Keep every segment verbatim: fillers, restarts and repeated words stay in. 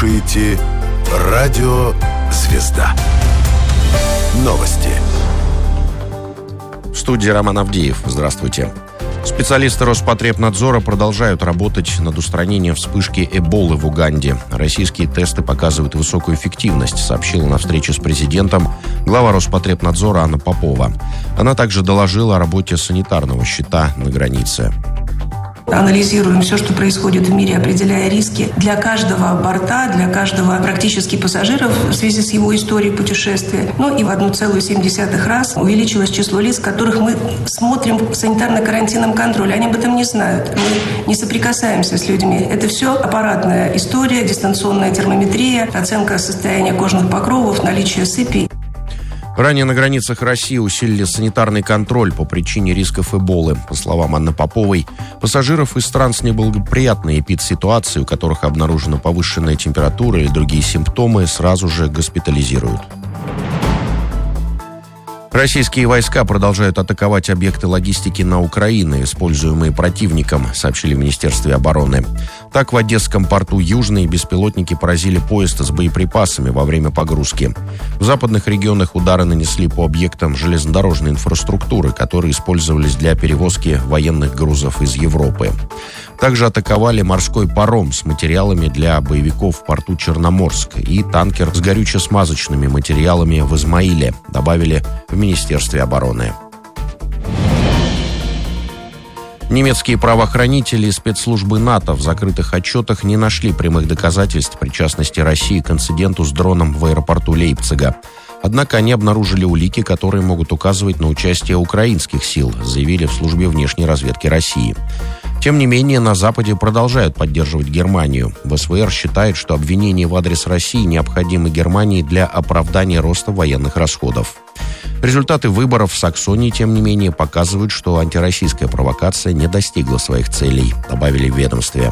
слушаете радио «Звезда». Новости. В студии Роман Авдеев. Здравствуйте. Специалисты Роспотребнадзора продолжают работать над устранением вспышки Эболы в Уганде. Российские тесты показывают высокую эффективность, сообщила на встрече с президентом глава Роспотребнадзора Анна Попова. Она также доложила о работе санитарного щита на границе. Анализируем все, что происходит в мире, определяя риски для каждого борта, для каждого практически пассажира в связи с его историей путешествия. Ну и в один целых семь десятых раз увеличилось число лиц, которых мы смотрим в санитарно-карантинном контроле. Они об этом не знают. Мы не соприкасаемся с людьми. Это все аппаратная история, дистанционная термометрия, оценка состояния кожных покровов, наличие сыпи. Ранее на границах России усилили санитарный контроль по причине рисков Эболы. По словам Анны Поповой, пассажиров из стран с неблагоприятной эпидситуацией, у которых обнаружена повышенная температура или другие симптомы, сразу же госпитализируют. Российские войска продолжают атаковать объекты логистики на Украине, используемые противником, сообщили в Министерстве обороны. Так, в Одесском порту Южный беспилотники поразили поезд с боеприпасами во время погрузки. В западных регионах удары нанесли по объектам железнодорожной инфраструктуры, которые использовались для перевозки военных грузов из Европы. Также атаковали морской паром с материалами для боевиков в порту Черноморск и танкер с горюче-смазочными материалами в Измаиле, добавили в Министерстве обороны. Немецкие правоохранители и спецслужбы НАТО в закрытых отчетах не нашли прямых доказательств причастности России к инциденту с дроном в аэропорту Лейпцига. Однако они обнаружили улики, которые могут указывать на участие украинских сил, заявили в службе внешней разведки России. Тем не менее, на Западе продолжают поддерживать Германию. ВСВР считает, что обвинения в адрес России необходимы Германии для оправдания роста военных расходов. Результаты выборов в Саксонии, тем не менее, показывают, что антироссийская провокация не достигла своих целей, добавили в ведомстве.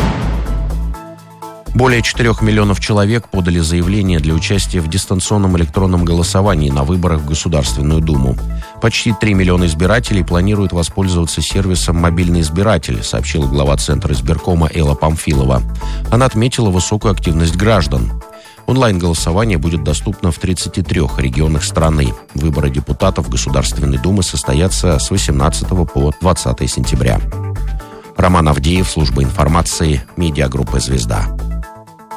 Более четырех миллионов человек подали заявление для участия в дистанционном электронном голосовании на выборах в Государственную Думу. Почти три миллиона избирателей планируют воспользоваться сервисом «Мобильный избиратель», сообщила глава Центра избиркома Элла Памфилова. Она отметила высокую активность граждан. Онлайн-голосование будет доступно в тридцати трёх регионах страны. Выборы депутатов Государственной Думы состоятся с восемнадцатого по двадцатое сентября. Роман Авдеев, служба информации, медиагруппа «Звезда».